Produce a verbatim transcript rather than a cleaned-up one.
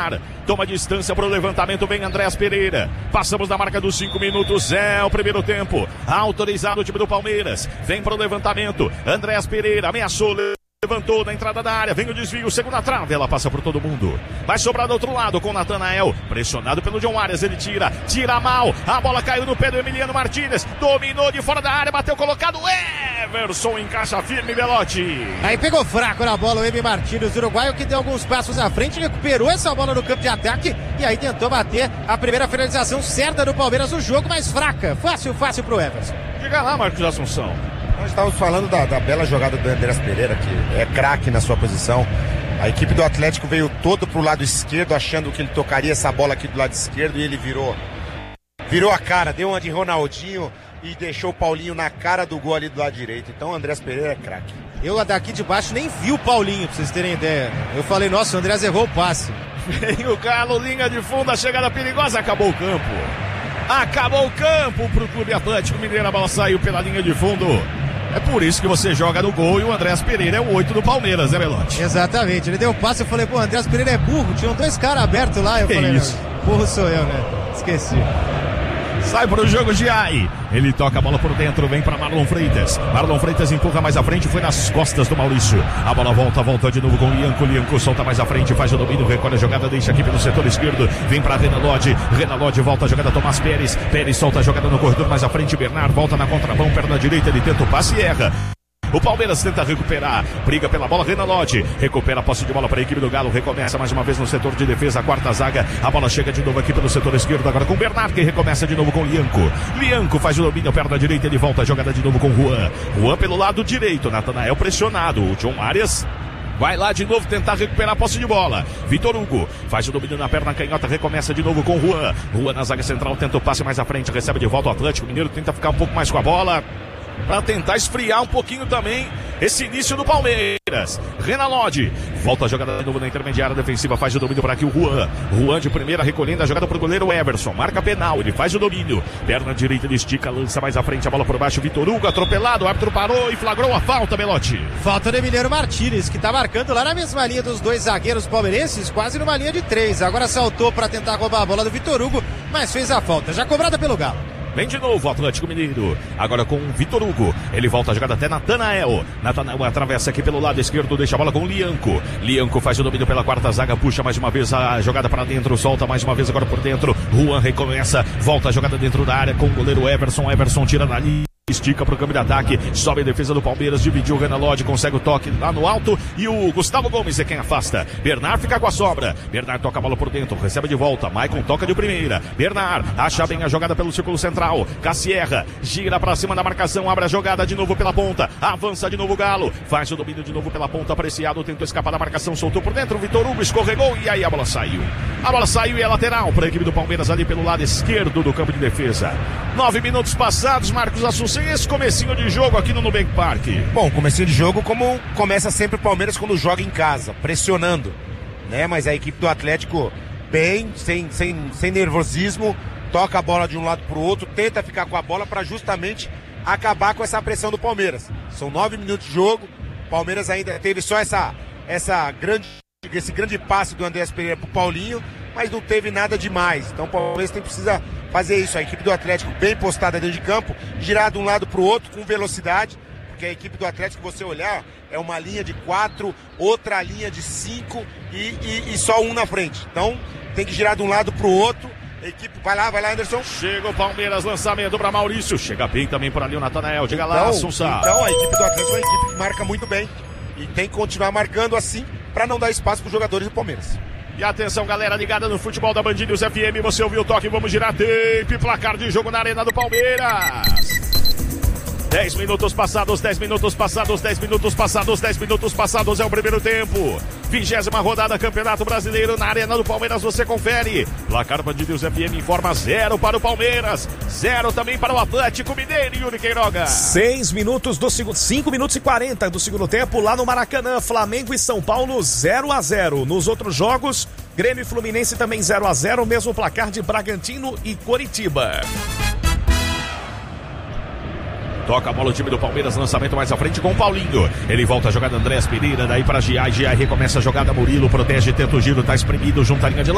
ar. Toma distância para o levantamento, vem Andréas Pereira. Passamos da marca dos cinco minutos, é o primeiro tempo. Autorizado o time do Palmeiras. Vem para o levantamento. Andréas Pereira ameaçou, levantou na entrada da área, vem o desvio, segunda trave, ela passa por todo mundo. Vai sobrar do outro lado com Natanael, pressionado pelo John Arias, ele tira, tira mal, a bola caiu no pé do Emiliano Martínez, dominou de fora da área, bateu colocado, Everson encaixa firme, Belotti. Aí pegou fraco na bola o Emi Martínez, uruguaio, que deu alguns passos à frente, recuperou essa bola no campo de ataque e aí tentou bater a primeira finalização certa do Palmeiras no jogo, mas fraca, fácil, fácil pro Everson. Diga lá, Marcos Assunção. Nós estávamos falando da, da bela jogada do Andréas Pereira, que é craque na sua posição. A equipe do Atlético veio todo pro lado esquerdo, achando que ele tocaria essa bola aqui do lado esquerdo, e ele virou virou a cara, deu uma de Ronaldinho e deixou o Paulinho na cara do gol ali do lado direito. Então o Andréas Pereira é craque. Eu daqui de baixo nem vi o Paulinho, pra vocês terem ideia. Eu falei, nossa, o Andréas errou o passe. Vem o Galo, linha de fundo, a chegada perigosa, acabou o campo. Acabou o campo pro Clube Atlético Mineiro, a bola saiu pela linha de fundo. É por isso que você joga no gol e o Andréas Pereira é o oito do Palmeiras, né, Belotti? Exatamente, ele deu o passe, eu falei, pô, o Andréas Pereira é burro, tinham dois caras abertos lá, eu que falei, isso? Não, burro sou eu, né? Esqueci. Sai para o jogo Giai. Ele toca a bola por dentro, vem para Marlon Freitas. Marlon Freitas empurra mais à frente, foi nas costas do Maurício. A bola volta, volta de novo com o Lianco. Lianco solta mais à frente, faz o domínio, recolhe a jogada, deixa aqui pelo setor esquerdo. Vem para Renan Lodge. Renan Lodge volta a jogada, Tomás Pérez. Pérez solta a jogada no corredor mais à frente. Bernard volta na contramão, perna direita, ele tenta o passe e erra. O Palmeiras tenta recuperar, briga pela bola, Renan Lodge, recupera a posse de bola para a equipe do Galo, recomeça mais uma vez no setor de defesa, a quarta zaga, a bola chega de novo aqui pelo setor esquerdo, agora com o Bernard, que recomeça de novo com o Lianco. Lianco faz o domínio, perna direita, ele volta a jogada de novo com o Juan. Juan pelo lado direito, Natanael pressionado, o John Arias vai lá de novo tentar recuperar a posse de bola. Vitor Hugo faz o domínio na perna canhota, recomeça de novo com o Juan. Juan na zaga central, tenta o passe mais à frente, recebe de volta o Atlético Mineiro, tenta ficar um pouco mais com a bola para tentar esfriar um pouquinho também esse início do Palmeiras. Renan Lodge volta a jogada de novo na intermediária defensiva, faz o domínio para aqui o Juan. Juan de primeira recolhendo a jogada para o goleiro Everson, marca penal, ele faz o domínio, perna direita, ele estica, lança mais à frente, a bola por baixo, Vitor Hugo atropelado, o árbitro parou e flagrou a falta, Belotti. Falta do Emiliano Martínez, que tá marcando lá na mesma linha dos dois zagueiros palmeirenses, quase numa linha de três. Agora saltou para tentar roubar a bola do Vitor Hugo, mas fez a falta, já cobrada pelo Galo. Vem de novo o Atlético Mineiro, agora com o Vitor Hugo, ele volta a jogada até Natanael, Natanael atravessa aqui pelo lado esquerdo, deixa a bola com o Lianco, Lianco faz o domínio pela quarta zaga, puxa mais uma vez a jogada para dentro, solta mais uma vez agora por dentro, Juan recomeça, volta a jogada dentro da área com o goleiro Everson, Everson tira na linha. Estica para o campo de ataque, sobe a defesa do Palmeiras, dividiu o Renan Lodge, consegue o toque lá no alto e o Gustavo Gomes é quem afasta. Bernard fica com a sobra, Bernard toca a bola por dentro, recebe de volta, Maicon toca de primeira, Bernard acha bem a jogada pelo círculo central, Cassierra gira para cima da marcação, abre a jogada de novo pela ponta, avança de novo o Galo, faz o domínio de novo pela ponta, apreciado, tentou escapar da marcação, soltou por dentro, Vitor Hugo escorregou e aí a bola saiu. A bola saiu e é lateral para a equipe do Palmeiras ali pelo lado esquerdo do campo de defesa. Nove minutos passados, Marcos Assunção, esse comecinho de jogo aqui no Nubank Park. Bom, comecinho de jogo como começa sempre o Palmeiras quando joga em casa, pressionando, né? Mas a equipe do Atlético bem, sem, sem, sem nervosismo, toca a bola de um lado pro outro, tenta ficar com a bola para justamente acabar com essa pressão do Palmeiras. São nove minutos de jogo, o Palmeiras ainda teve só essa, essa grande, esse grande passe do Andréas Pereira pro Paulinho, mas não teve nada demais. Então o Palmeiras tem precisa fazer isso. A equipe do Atlético bem postada dentro de campo, girar de um lado para o outro com velocidade, porque a equipe do Atlético, você olhar, é uma linha de quatro, outra linha de cinco e, e, e só um na frente. Então tem que girar de um lado para o outro. A equipe, vai lá, vai lá, Anderson. Chega o Palmeiras, lançamento para Maurício. Chega bem também por ali o Natanael. Diga então, lá, Assunção. Então a equipe do Atlético é uma equipe que marca muito bem e tem que continuar marcando assim para não dar espaço para os jogadores do Palmeiras. E atenção, galera ligada no futebol da Band News F M, você ouviu o toque, vamos girar tape, placar de jogo na Arena do Palmeiras. dez minutos passados, dez minutos passados, dez minutos passados, dez minutos passados é o primeiro tempo. Vigésima rodada, Campeonato Brasileiro na Arena do Palmeiras, você confere. Placar Band News F M informa zero para o Palmeiras, zero também para o Atlético Mineiro, Yuri Queiroga. Seis minutos do segundo, cinco minutos e quarenta do segundo tempo lá no Maracanã, Flamengo e São Paulo zero a zero. Nos outros jogos, Grêmio e Fluminense também zero a zero, mesmo placar de Bragantino e Coritiba. Toca a bola o time do Palmeiras, lançamento mais à frente com o Paulinho. Ele volta a jogada Andréas Pereira, daí para Giai, Giai recomeça a jogada, Murilo protege, tenta o giro, tá espremido, junta a linha de